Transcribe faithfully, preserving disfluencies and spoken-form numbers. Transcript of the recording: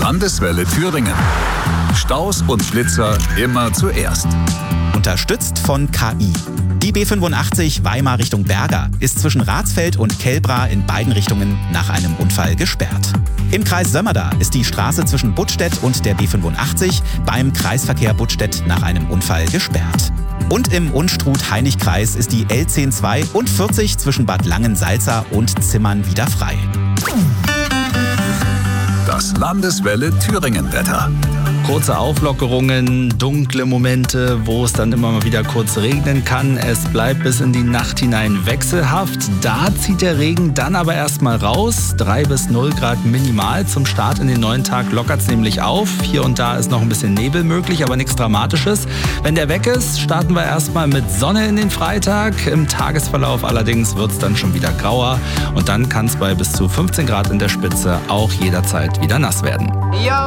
Landeswelle Thüringen. Staus und Blitzer immer zuerst. Unterstützt von K I. Die B fünfundachtzig Weimar Richtung Berga ist zwischen Ratsfeld und Kelbra in beiden Richtungen nach einem Unfall gesperrt. Im Kreis Sömmerda ist die Straße zwischen Buttstedt und der B fünfundachtzig beim Kreisverkehr Buttstedt nach einem Unfall gesperrt. Und im Unstrut-Heinig-Kreis ist die L zehn zwei und vierzig zwischen Bad Langensalza und Zimmern wieder frei. Das Landeswelle Thüringen-Wetter. Kurze Auflockerungen, dunkle Momente, wo es dann immer mal wieder kurz regnen kann. Es bleibt bis in die Nacht hinein wechselhaft. Da zieht der Regen dann aber erstmal raus. drei bis null Grad minimal. Zum Start in den neuen Tag lockert es nämlich auf. Hier und da ist noch ein bisschen Nebel möglich, aber nichts Dramatisches. Wenn der weg ist, starten wir erstmal mit Sonne in den Freitag. Im Tagesverlauf allerdings wird es dann schon wieder grauer. Und dann kann es bei bis zu fünfzehn Grad in der Spitze auch jederzeit wieder nass werden. Ja.